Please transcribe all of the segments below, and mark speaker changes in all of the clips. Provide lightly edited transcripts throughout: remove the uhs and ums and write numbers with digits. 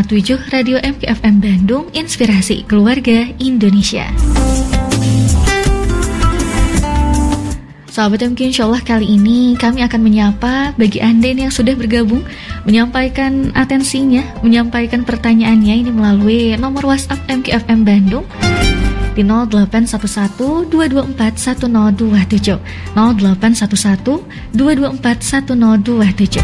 Speaker 1: 107,7 Radio MKFM Bandung, Inspirasi Keluarga Indonesia. Sahabat MK, insya Allah kali ini kami akan menyapa bagi Anda yang sudah bergabung, menyampaikan atensinya, menyampaikan pertanyaannya ini melalui nomor WhatsApp MKFM Bandung di 0811-224-1027 0811-224-1027.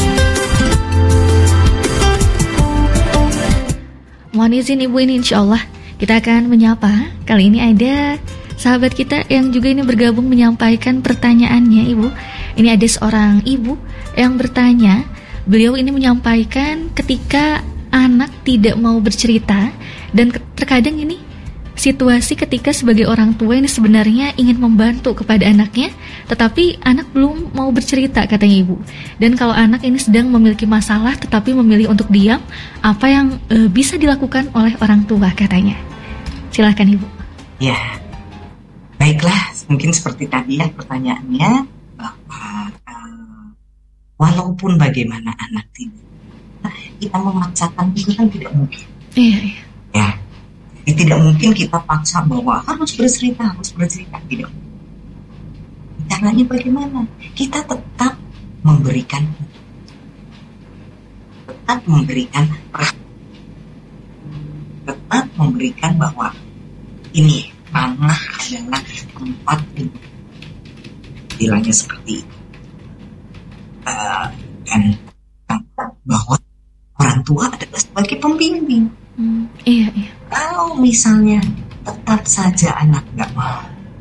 Speaker 1: Mohon izin Ibu, ini insya Allah kita akan menyapa. Kali ini ada sahabat kita yang juga ini bergabung menyampaikan pertanyaannya, Ibu. Ini ada seorang ibu yang bertanya. Beliau ini menyampaikan ketika anak tidak mau bercerita, dan terkadang ini situasi ketika sebagai orang tua ini sebenarnya ingin membantu kepada anaknya, tetapi anak belum mau bercerita, katanya Ibu. Dan kalau anak ini sedang memiliki masalah tetapi memilih untuk diam, apa yang bisa dilakukan oleh orang tua, katanya. Silahkan Ibu.
Speaker 2: Ya, baiklah, mungkin seperti tadi ya pertanyaannya, bahwa walaupun bagaimana anak kita memaksakan itu kan tidak mungkin.
Speaker 1: Iya.
Speaker 2: Ya, tidak mungkin kita paksa bahwa harus bercerita. Tidak. Caranya bagaimana? Kita tetap memberikan bahwa ini mama adalah tempat hidup. Bilangnya seperti itu. Dan bahwa orang tua adalah sebagai pembimbing.
Speaker 1: Iya.
Speaker 2: Kalau misalnya tetap saja anak nggak mau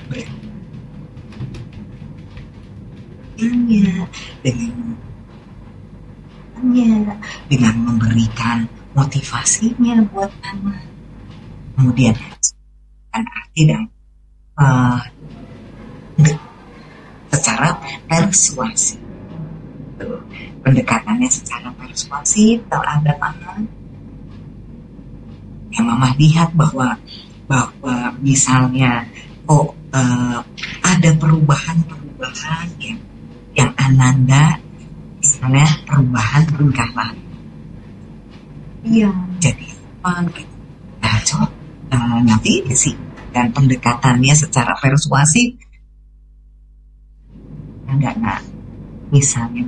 Speaker 2: dengan memberikan motivasinya buat anak, kemudian kan arti dan secara persuasif, pendekatannya secara persuasif terhadap anak. Yang mama lihat bahwa misalnya ada perubahan yang ananda, misalnya perubahan tingkah laku. Iya, jadi apa gitu. Nah, coba nanti sih dan pendekatannya secara persuasif. Enggak, misalnya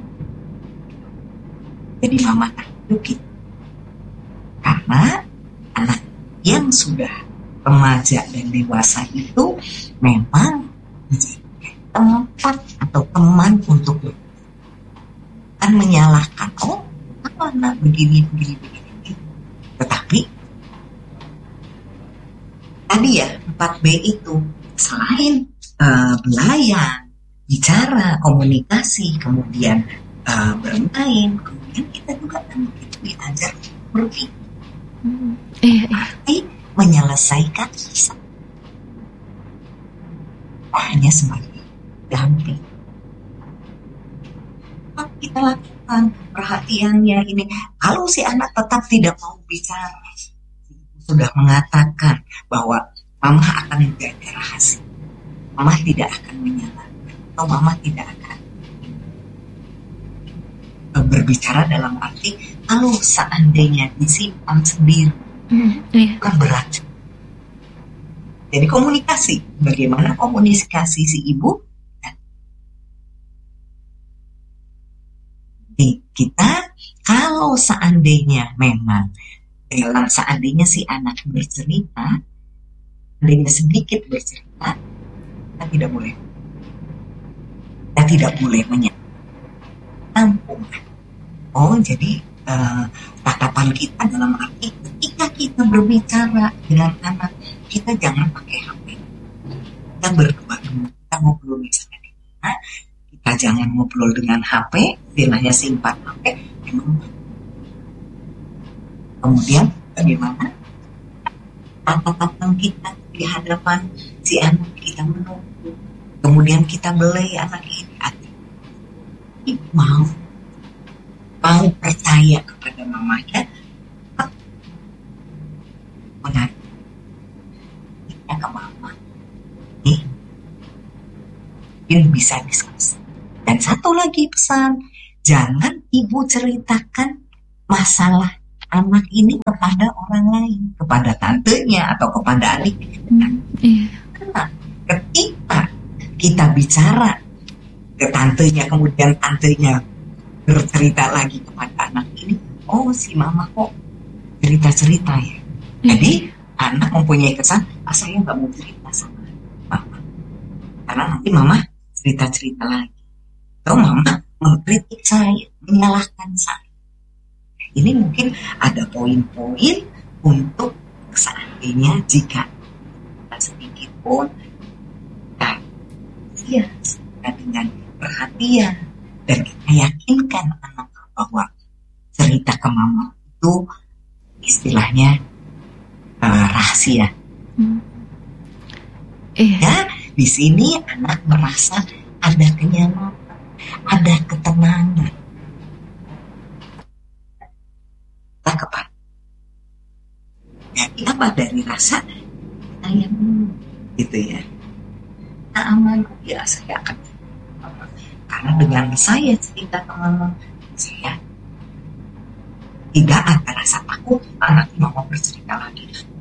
Speaker 2: jadi mama takut gitu. Karena anak yang sudah remaja dan dewasa itu memang tempat atau teman untuk kan menyalahkan, anak begini. Tetapi tadi ya 4B itu selain belayan, bicara, komunikasi, kemudian bermain, kemudian kita juga diajar berpikir. Arti menyelesaikan kisah hanya sebagai damping. Apa kita lakukan perhatiannya ini? Kalau si anak tetap tidak mau bicara, sudah mengatakan bahwa mama akan menjaga rahasia, mama tidak akan menyalahkan, atau mama tidak akan berbicara dalam arti kalau seandainya disimpan sendiri kan berat. Jadi komunikasi, bagaimana komunikasi si ibu dan kita. Kalau seandainya memang seandainya si anak bercerita, seandainya sedikit bercerita, kita tidak boleh menyambung. Jadi tatapan kita dalam arti ketika kita berbicara dengan anak, kita jangan pakai HP. Kita berdua, kita ngobrol misalnya di mana, kita jangan ngobrol dengan HP, bilangnya simpan HP. Kemudian bagaimana tatapan kita di hadapan si anak, kita menunggu, kemudian kita belai anak ini mau percaya kepada mamanya, mengajak ke mama, mungkin bisa diskusi. Dan satu lagi pesan, jangan ibu ceritakan masalah anak ini kepada orang lain, kepada tantenya atau kepada adiknya.
Speaker 1: Iya.
Speaker 2: Nah, ketika kita bicara ke tantenya, kemudian tantenya bercerita lagi kepada anak ini, oh si mama kok cerita-cerita ya. Jadi anak mempunyai kesan, saya nggak mau cerita sama mama, karena nanti mama cerita-cerita lagi. Atau mama mengkritik saya, menyalahkan saya. Ini mungkin ada poin-poin untuk seandainya jika sedikit pun ya dengan perhatian dan kita yakinkan anak bahwa cerita ke mama itu istilahnya rahasia. Ya, di sini anak merasa ada kenyamanan, ada ketenangan. Kepada ya, apa dari rasa saya gitu ya, nah, aman ya saya akan, karena dengan saya cerita ke mama, saya tidak ada rasa takut anak mama bercerita lagi.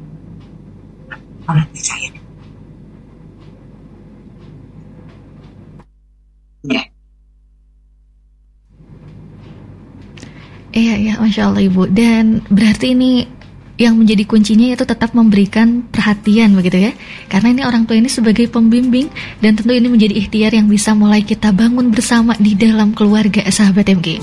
Speaker 2: Nanti saya ya.
Speaker 1: Iya, Masya Allah Ibu. Dan berarti ini yang menjadi kuncinya yaitu tetap memberikan perhatian begitu ya. Karena ini orang tua ini sebagai pembimbing dan tentu ini menjadi ikhtiar yang bisa mulai kita bangun bersama di dalam keluarga sahabat MG.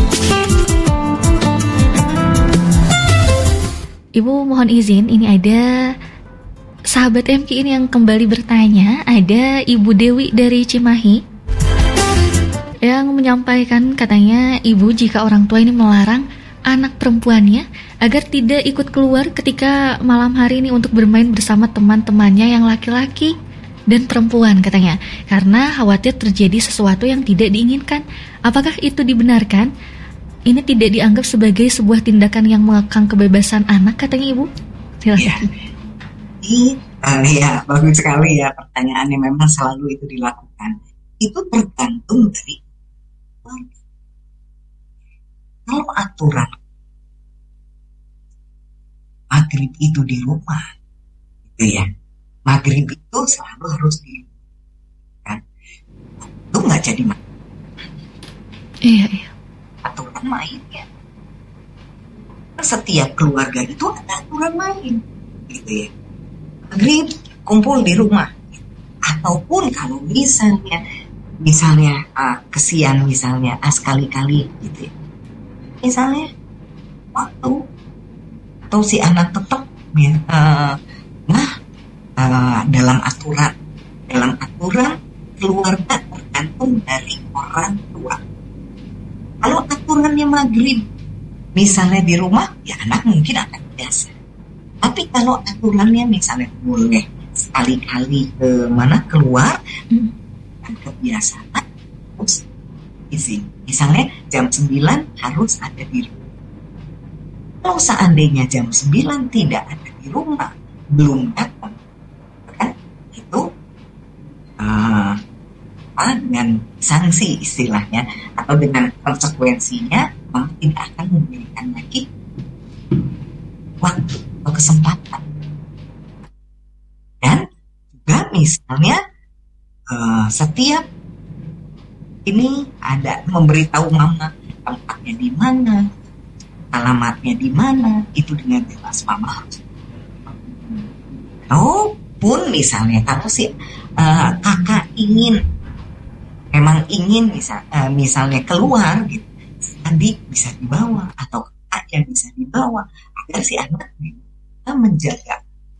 Speaker 1: Ibu mohon izin, ini ada sahabat MG ini yang kembali bertanya. Ada Ibu Dewi dari Cimahi yang menyampaikan, katanya ibu jika orang tua ini melarang anak perempuannya agar tidak ikut keluar ketika malam hari ini untuk bermain bersama teman-temannya yang laki-laki dan perempuan katanya, karena khawatir terjadi sesuatu yang tidak diinginkan. Apakah itu dibenarkan? Ini tidak dianggap sebagai sebuah tindakan yang mengekang kebebasan anak katanya ibu? Silakan.
Speaker 2: Ya, bagus sekali ya pertanyaannya, memang selalu itu dilakukan. Itu tergantung dari kalau aturan maghrib itu di rumah, gitu ya. Maghrib itu selalu harus di rumah, kan? Itu nggak jadi main.
Speaker 1: Iya.
Speaker 2: Aturan mainnya. Setiap keluarga itu ada aturan main, gitu ya. Maghrib kumpul di rumah, ataupun kalau misalnya kesian misalnya sekali-kali gitu ya. Misalnya waktu atau si anak tetap dalam aturan keluarga tergantung dari orang tua. Kalau aturannya maghrib misalnya di rumah, ya anak mungkin akan biasa. Tapi kalau aturannya misalnya boleh sekali-kali keluar, kebiasaan harus izin. Misalnya jam 9 harus ada di rumah. Kalau seandainya jam 9 tidak ada di rumah, belum datang, kan itu dengan sanksi istilahnya atau dengan konsekuensinya, memang tidak akan memberikan lagi waktu atau kesempatan. Dan juga misalnya setiap ini ada memberitahu mama tempatnya di mana, alamatnya di mana, itu dengan jelas mama harus. Pun misalnya kalau si kakak memang ingin misalnya keluar gitu, adik bisa dibawa atau kakak yang bisa dibawa agar si anak bisa menjaga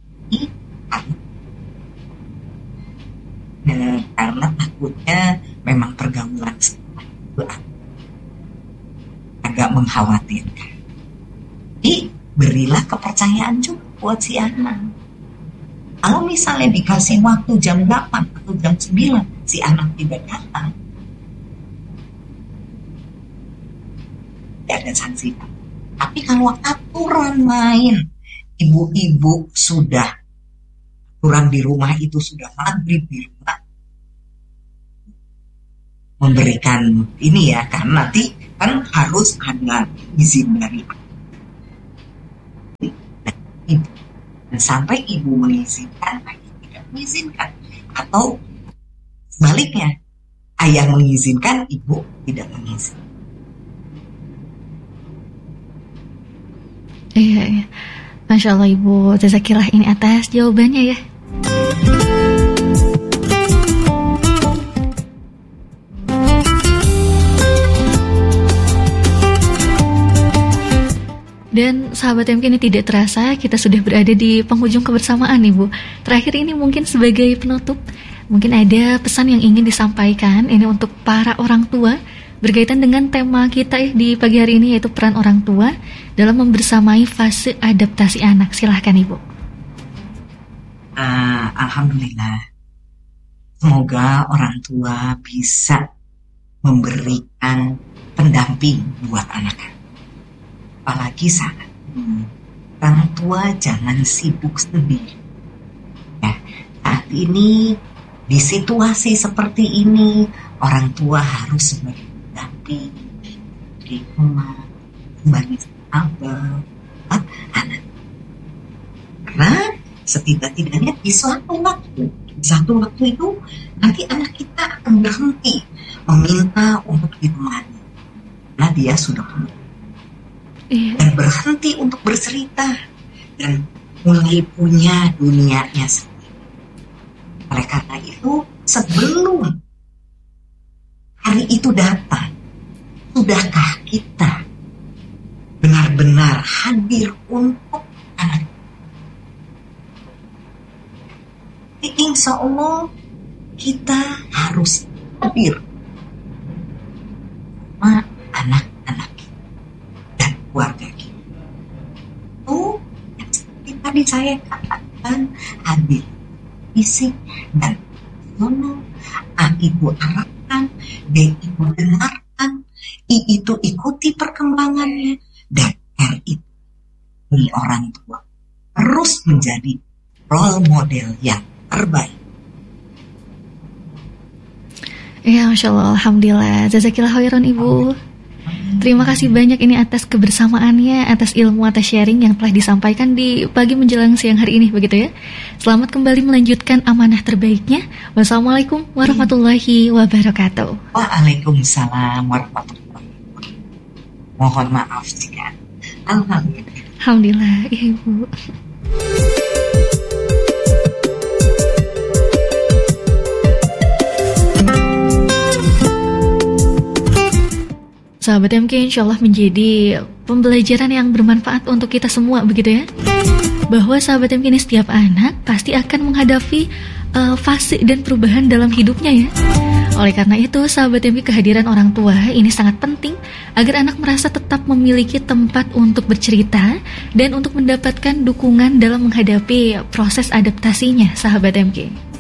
Speaker 2: karena takutnya memang pergaulan itu agak mengkhawatirkan. Jadi berilah kepercayaan juga buat si anak. Kalau misalnya dikasih waktu jam 8 atau jam 9 si anak tidak datang, tidak ada sanksi. Tapi kalau aturan main, ibu-ibu sudah aturan di rumah itu sudah maghrib di rumah, memberikan ini ya, karena nanti kan harus ada izin dari Dan sampai ibu mengizinkan, ayah tidak mengizinkan. Atau sebaliknya, ayah mengizinkan, ibu tidak mengizinkan.
Speaker 1: Iya. Masya Allah Ibu, jazakillah ini atas jawabannya ya. Dan sahabat MK, ini tidak terasa kita sudah berada di penghujung kebersamaan Ibu. Terakhir ini mungkin sebagai penutup, mungkin ada pesan yang ingin disampaikan ini untuk para orang tua berkaitan dengan tema kita di pagi hari ini, yaitu peran orang tua dalam membersamai fase adaptasi anak. Silahkan Ibu.
Speaker 2: Alhamdulillah, semoga orang tua bisa memberikan pendamping buat anak-anak. Apalagi saat orang tua jangan sibuk sendiri. Ya, saat ini di situasi seperti ini, orang tua harus sebagai pendamping, sebagai emak, sebagai abang, anak. Karena setidak-tidaknya di suatu waktu itu nanti anak kita akan berhenti meminta untuk ditemani. Nah, dia sudah dan berhenti untuk bercerita dan mulai punya dunianya sendiri. Oleh karena itu, sebelum hari itu datang, sudahkah kita benar-benar hadir untuk anak? Insya Allah kita harus hadir sama anak-anak dan keluarga kita. Itu yang seperti tadi saya katakan, hadir fisik dan emosional. A, ibu arahkan, B, ibu dengarkan, I, itu ikuti perkembangannya, dan R, itu dari orang tua terus menjadi role model yang terbaik.
Speaker 1: Ya, Masya Allah, Alhamdulillah, jazakillah khairan Ibu. Terima kasih banyak ini atas kebersamaannya, atas ilmu, atas sharing yang telah disampaikan di pagi menjelang siang hari ini, begitu ya. Selamat kembali melanjutkan amanah terbaiknya. Wassalamualaikum warahmatullahi wabarakatuh.
Speaker 2: Waalaikumsalam warahmatullahi wabarakatuh. Mohon maaf jika
Speaker 1: Alhamdulillah, Ibu. Sahabat MK, insya Allah menjadi pembelajaran yang bermanfaat untuk kita semua, begitu ya. Bahwa sahabat MK ini, setiap anak pasti akan menghadapi fase dan perubahan dalam hidupnya ya. Oleh karena itu, sahabat MK, kehadiran orang tua ini sangat penting agar anak merasa tetap memiliki tempat untuk bercerita dan untuk mendapatkan dukungan dalam menghadapi proses adaptasinya, sahabat MK.